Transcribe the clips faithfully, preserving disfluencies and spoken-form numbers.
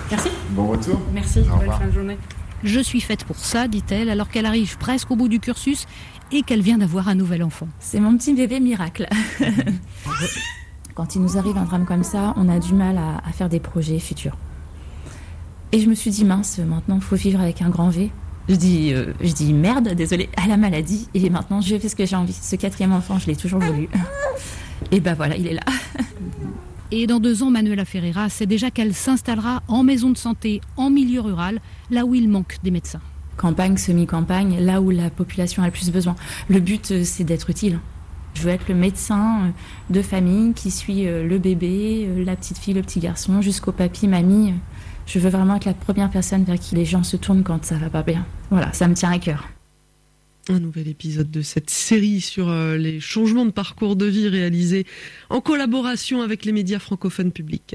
Merci. Bon retour. Merci, Au bonne revoir. fin de journée. Je suis faite pour ça, dit-elle, alors qu'elle arrive presque au bout du cursus et qu'elle vient d'avoir un nouvel enfant. C'est mon petit bébé miracle. Quand il nous arrive un drame comme ça, on a du mal à, à faire des projets futurs. Et je me suis dit, mince, maintenant il faut vivre avec un grand V. Je dis, euh, je dis merde, désolée, à la maladie. Et maintenant, je fais ce que j'ai envie. Ce quatrième enfant, je l'ai toujours voulu. Et ben voilà, il est là. Et dans deux ans, Manuela Ferreira sait déjà qu'elle s'installera en maison de santé, en milieu rural, là où il manque des médecins. Campagne, semi-campagne, là où la population a le plus besoin. Le but, euh, c'est d'être utile. Je veux être le médecin de famille qui suit euh, le bébé, euh, la petite fille, le petit garçon, jusqu'au papy, mamie. Je veux vraiment être la première personne vers qui les gens se tournent quand ça va pas bien. Voilà, ça me tient à cœur. Un nouvel épisode de cette série sur euh, les changements de parcours de vie réalisés en collaboration avec les médias francophones publics.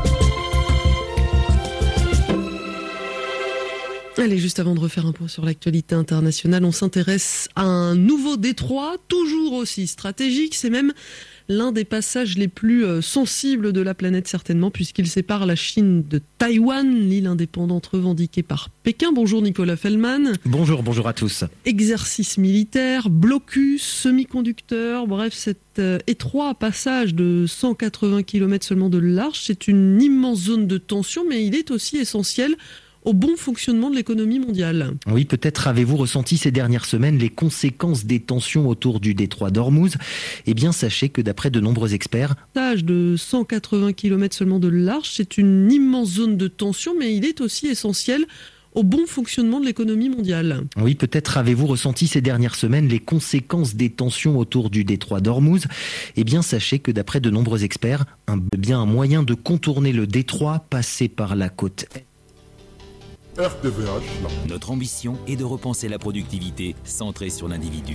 Allez, juste avant de refaire un point sur l'actualité internationale, on s'intéresse à un nouveau détroit, toujours aussi stratégique. C'est même l'un des passages les plus euh, sensibles de la planète, certainement, puisqu'il sépare la Chine de Taïwan, l'île indépendante revendiquée par Pékin. Bonjour Nicolas Fellman. Bonjour, bonjour à tous. Exercice militaire, blocus, semi-conducteurs, bref, cet euh, étroit passage de cent quatre-vingts kilomètres seulement de large, c'est une immense zone de tension, mais il est aussi essentiel au bon fonctionnement de l'économie mondiale. Oui, peut-être avez-vous ressenti ces dernières semaines les conséquences des tensions autour du détroit d'Ormuz. Eh bien, sachez que d'après de nombreux experts, Passage de cent quatre-vingts kilomètres seulement de large, c'est une immense zone de tension, mais il est aussi essentiel au bon fonctionnement de l'économie mondiale. oui, peut-être avez-vous ressenti ces dernières semaines les conséquences des tensions autour du détroit d'Ormuz. Eh bien, sachez que d'après de nombreux experts, un, bien un moyen de contourner le détroit, passer par la côte est. R T V H, là. Notre ambition est de repenser la productivité centrée sur l'individu.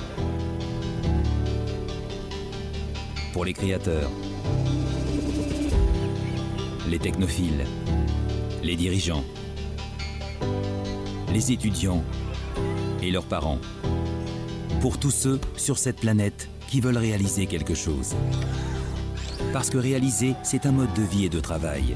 Pour les créateurs, les technophiles, les dirigeants, les étudiants et leurs parents. Pour tous ceux sur cette planète qui veulent réaliser quelque chose. Parce que réaliser, c'est un mode de vie et de travail.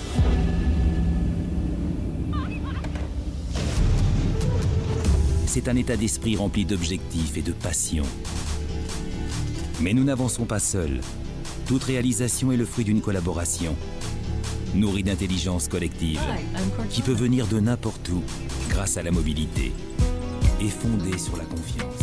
C'est un état d'esprit rempli d'objectifs et de passion. Mais nous n'avançons pas seuls. Toute réalisation est le fruit d'une collaboration, nourrie d'intelligence collective, qui peut venir de n'importe où grâce à la mobilité et fondée sur la confiance.